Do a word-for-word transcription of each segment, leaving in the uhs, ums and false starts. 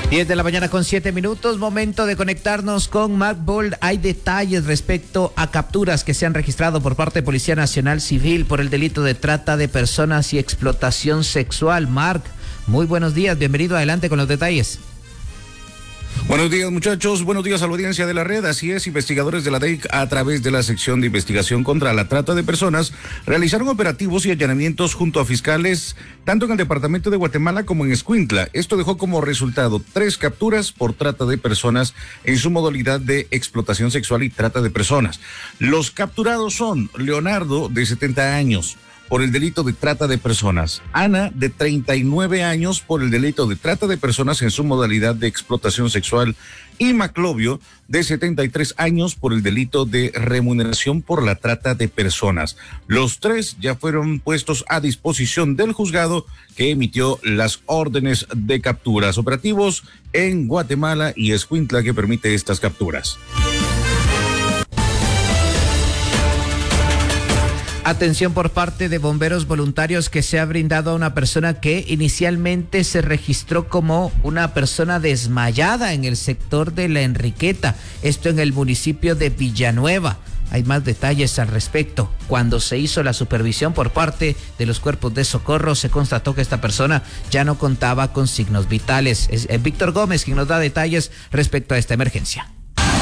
diez de la mañana con siete minutos, momento de conectarnos con Mark Bold. Hay detalles respecto a capturas que se han registrado por parte de Policía Nacional Civil por el delito de trata de personas y explotación sexual. Mark, muy buenos días, bienvenido, adelante con los detalles. Buenos días, muchachos. Buenos días a la audiencia de la red. Así es, investigadores de la D E I C, a través de la sección de investigación contra la trata de personas, realizaron operativos y allanamientos junto a fiscales, tanto en el departamento de Guatemala como en Escuintla. Esto dejó como resultado tres capturas por trata de personas en su modalidad de explotación sexual y trata de personas. Los capturados son Leonardo, de setenta años, por el delito de trata de personas; Ana, de treinta y nueve años, por el delito de trata de personas en su modalidad de explotación sexual; y Maclovio, de setenta y tres años, por el delito de remuneración por la trata de personas. Los tres ya fueron puestos a disposición del juzgado que emitió las órdenes de capturas. Operativos en Guatemala y Escuintla que permite estas capturas. Atención por parte de bomberos voluntarios que se ha brindado a una persona que inicialmente se registró como una persona desmayada en el sector de La Enriqueta, esto en el municipio de Villanueva. Hay más detalles al respecto. Cuando se hizo la supervisión por parte de los cuerpos de socorro, se constató que esta persona ya no contaba con signos vitales. Es, es Víctor Gómez quien nos da detalles respecto a esta emergencia.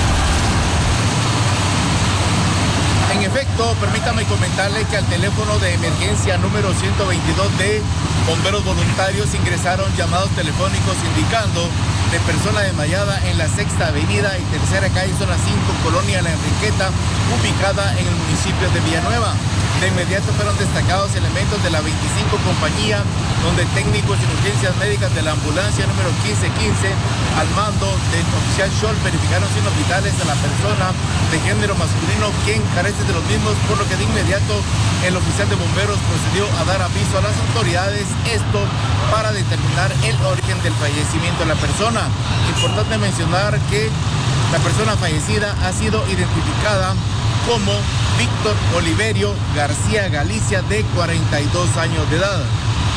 En efecto, permítame comentarle que al teléfono de emergencia número ciento veintidós de bomberos voluntarios ingresaron llamados telefónicos indicando de persona desmayada en la Sexta Avenida y Tercera Calle, zona cinco, Colonia La Enriqueta, ubicada en el municipio de Villanueva. De inmediato fueron destacados elementos de la veinticinco compañía, donde técnicos en urgencias médicas de la ambulancia número quince quince, al mando del oficial Scholl, verificaron signos vitales a la persona de género masculino, quien carece de los mismos, por lo que de inmediato el oficial de bomberos procedió a dar aviso a las autoridades, esto para determinar el origen del fallecimiento de la persona. Importante mencionar que la persona fallecida ha sido identificada como Víctor Oliverio García Galicia, de cuarenta y dos años de edad.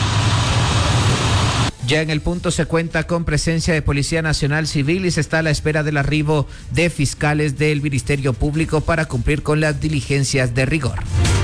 Ya en el punto se cuenta con presencia de Policía Nacional Civil y se está a la espera del arribo de fiscales del Ministerio Público para cumplir con las diligencias de rigor.